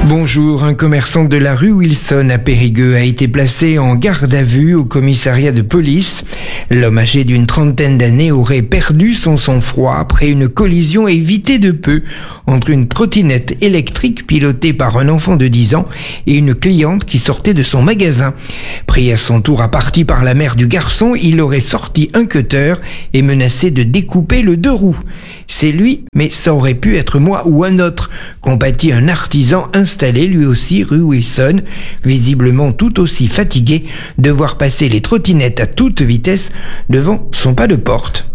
Bonjour, un commerçant de la rue Wilson à Périgueux a été placé en garde à vue au commissariat de police. L'homme âgé d'une trentaine d'années aurait perdu son sang-froid après une collision évitée de peu entre une trottinette électrique pilotée par un enfant de 10 ans et une cliente qui sortait de son magasin. Pris à son tour à partie par la mère du garçon, il aurait sorti un cutter et menacé de découper le deux roues. C'est lui, mais ça aurait pu être moi ou un autre, compatit un artisan installé lui aussi rue Wilson, visiblement tout aussi fatigué de voir passer les trottinettes à toute vitesse devant son pas de porte.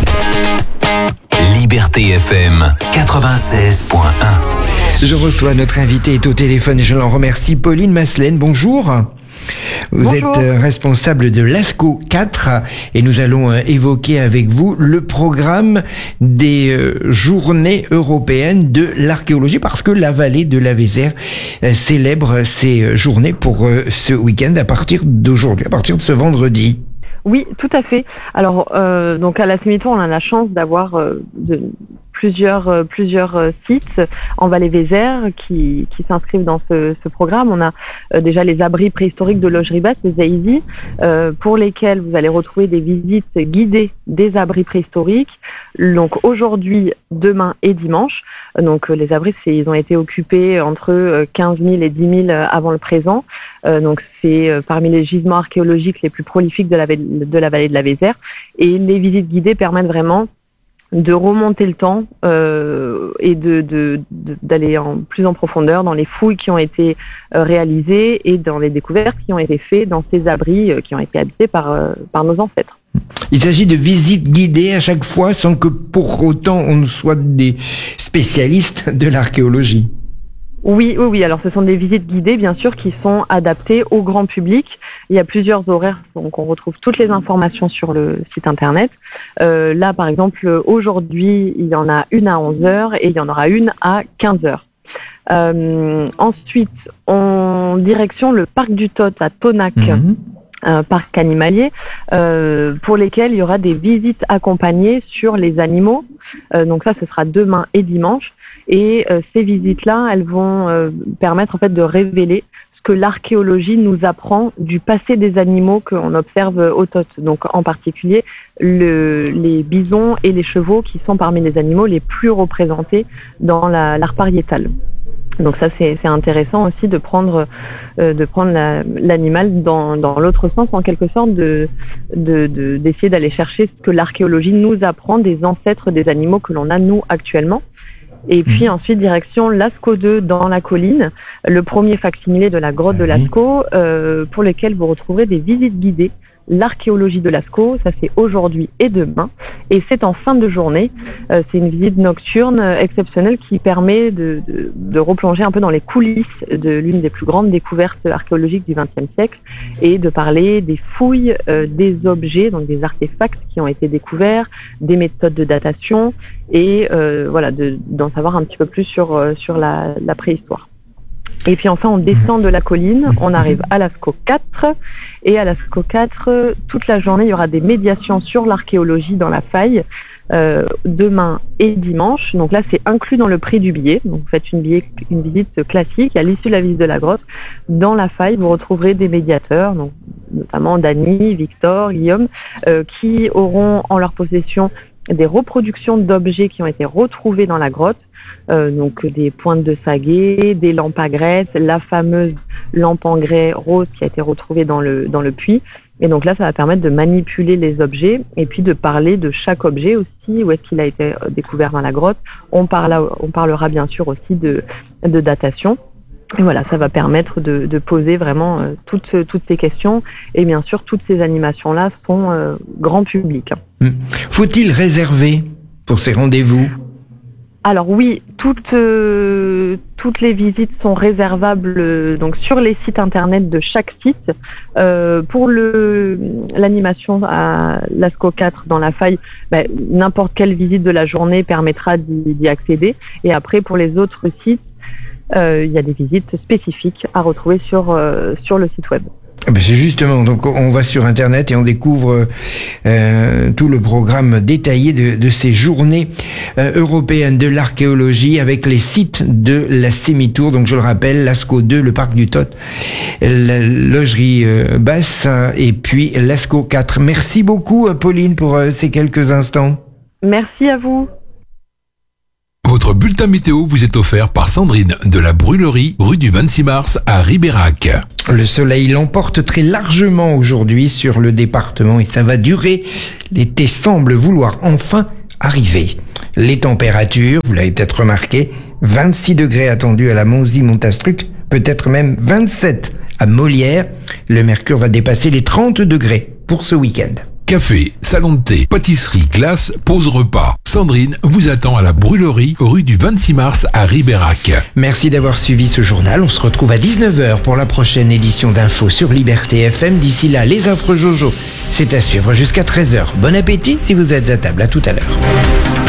Liberté FM 96.1. Je reçois notre invité au téléphone et je l'en remercie, Pauline Maslen. Bonjour. Vous êtes responsable de l'ASCO 4 et nous allons évoquer avec vous le programme des journées européennes de l'archéologie parce que la vallée de la Vézère célèbre ces journées pour ce week-end à partir d'aujourd'hui, à partir de ce vendredi. Oui, tout à fait. Alors, donc à la Sémitour, on a la chance d'avoir plusieurs sites en vallée Vézère qui s'inscrivent dans ce programme. On a déjà les abris préhistoriques de Logeribas, les AISI, pour lesquels vous allez retrouver des visites guidées des abris préhistoriques. Donc aujourd'hui, demain et dimanche. Donc les abris, ils ont été occupés entre 15 000 et 10 000 avant le présent. Donc c'est parmi les gisements archéologiques les plus prolifiques de la vallée de la Vézère. Et les visites guidées permettent vraiment de remonter le temps et d'aller plus en profondeur dans les fouilles qui ont été réalisées et dans les découvertes qui ont été faites dans ces abris qui ont été habités par nos ancêtres. Il s'agit de visites guidées à chaque fois sans que pour autant on ne soit des spécialistes de l'archéologie. Oui. Alors, ce sont des visites guidées, bien sûr, qui sont adaptées au grand public. Il y a plusieurs horaires, donc on retrouve toutes les informations sur le site internet. Là, par exemple, aujourd'hui, il y en a une à 11h et il y en aura une à 15h. Ensuite, en direction le parc du Tot à Tonac. Parc animalier, pour lesquels il y aura des visites accompagnées sur les animaux. Donc ça, ce sera demain et dimanche. Et ces visites-là, elles vont permettre en fait de révéler ce que l'archéologie nous apprend du passé des animaux qu'on observe au Tot. Donc en particulier les bisons et les chevaux qui sont parmi les animaux les plus représentés dans l'art pariétal. Donc ça c'est intéressant aussi de prendre l'animal dans l'autre sens, en quelque sorte d'essayer d'aller chercher ce que l'archéologie nous apprend des ancêtres des animaux que l'on a nous actuellement. Et puis ensuite direction Lascaux 2 dans la colline, le premier facsimilé de la grotte de Lascaux, pour lequel vous retrouverez des visites guidées. L'archéologie de Lascaux, ça c'est aujourd'hui et demain, et c'est en fin de journée. C'est une visite nocturne exceptionnelle qui permet de replonger un peu dans les coulisses de l'une des plus grandes découvertes archéologiques du XXe siècle et de parler des fouilles, des objets, donc des artefacts qui ont été découverts, des méthodes de datation et d'en savoir un petit peu plus sur la préhistoire. Et puis enfin, on descend de la colline, on arrive à l'ASCO 4. Et à l'ASCO 4, toute la journée, il y aura des médiations sur l'archéologie dans la faille, demain et dimanche. Donc là, c'est inclus dans le prix du billet. Donc vous faites une visite classique. À l'issue de la visite de la grotte, dans la faille, vous retrouverez des médiateurs, donc notamment Dany, Victor, Guillaume, qui auront en leur possession des reproductions d'objets qui ont été retrouvés dans la grotte, donc des pointes de saguet, des lampes à graisse, la fameuse lampe en grès rose qui a été retrouvée dans le puits. Et donc là, ça va permettre de manipuler les objets et puis de parler de chaque objet aussi, où est-ce qu'il a été découvert dans la grotte. On parlera bien sûr aussi de datation. Et voilà, ça va permettre de poser vraiment toutes ces questions. Et bien sûr, toutes ces animations-là sont grand public. Faut-il réserver pour ces rendez-vous ? Alors oui, toutes les visites sont réservables donc sur les sites internet de chaque site. Pour l'animation à Lascaux 4 dans la faille, n'importe quelle visite de la journée permettra d'y accéder. Et après, pour les autres sites, il y a des visites spécifiques à retrouver sur le site web. C'est justement, donc on va sur Internet et on découvre tout le programme détaillé de ces journées européennes de l'archéologie avec les sites de la Sémitour. Donc je le rappelle, Lascaux 2, le parc du Tot, la logerie basse et puis Lascaux 4. Merci beaucoup Pauline pour ces quelques instants. Merci à vous. Votre bulletin météo vous est offert par Sandrine de la Brûlerie, rue du 26 mars à Ribérac. Le soleil l'emporte très largement aujourd'hui sur le département et ça va durer. L'été semble vouloir enfin arriver. Les températures, vous l'avez peut-être remarqué, 26 degrés attendus à la Monzy-Montastruc, peut-être même 27 à Molière. Le mercure va dépasser les 30 degrés pour ce week-end. Café, salon de thé, pâtisserie, glace, pause repas. Sandrine vous attend à la Brûlerie, rue du 26 mars à Ribérac. Merci d'avoir suivi ce journal. On se retrouve à 19h pour la prochaine édition d'Info sur Liberté FM. D'ici là, les affreux Jojo, c'est à suivre jusqu'à 13h. Bon appétit si vous êtes à table. À tout à l'heure.